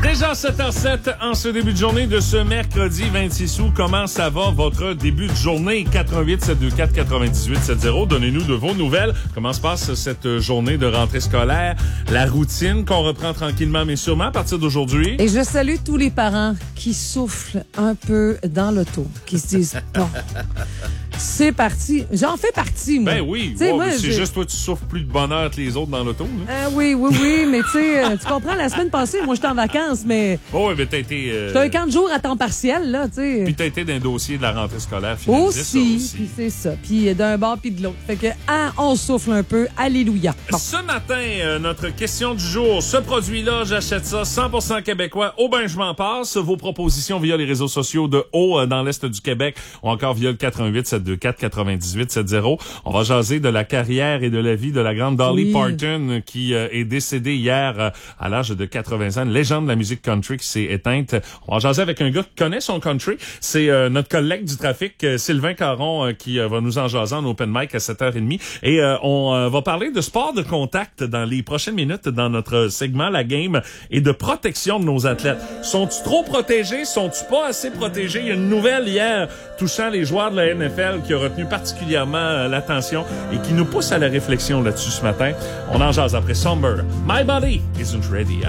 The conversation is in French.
Déjà 7h07 en ce début de journée de ce mercredi 26 août. Comment ça va votre début de journée? 88 724 98 70. Donnez-nous de vos nouvelles. Comment se passe cette journée de rentrée scolaire? La routine qu'on reprend tranquillement mais sûrement à partir d'aujourd'hui. Et je salue tous les parents qui soufflent un peu dans l'auto, qui se disent « Bon, c'est parti. » J'en fais partie, moi. Ben oui. Wow, Moi, c'est juste toi, tu souffres plus de bonheur que les autres dans l'auto. Oui, mais tu sais, tu comprends, la semaine passée, moi, j'étais en vacances, mais... Oh, oui, mais t'as été... J'étais un camp de jour à temps partiel, là, tu sais. Puis t'as été dans un dossier de la rentrée scolaire finalisé, aussi. Puis c'est ça. Puis d'un bord puis de l'autre. Fait que, on souffle un peu. Alléluia. Bon. Ce matin, notre question du jour. Ce produit-là, j'achète ça 100% québécois. Au ben, je m'en passe. Vos propositions via les réseaux sociaux de haut dans l'Est du Québec ou encore via le 88 724 98 70. On va jaser de la carrière et de la vie de la grande Dolly Parton qui est décédée hier à l'âge de 80 ans. Une légende de la musique country qui s'est éteinte. On va jaser avec un gars qui connaît son country. C'est notre collègue du trafic, Sylvain Caron, qui va nous en jaser en open mic à 7h30. Et on va parler de sport de contact dans les prochaines minutes dans notre segment La Game et de protection de nos athlètes. Sont-ils trop protégés? Sont-ils pas assez protégés? Il y a une nouvelle hier touchant les joueurs de la NFL qui a retenu particulièrement l'attention et qui nous pousse à la réflexion là-dessus ce matin. On en jase après Somber. My body isn't ready.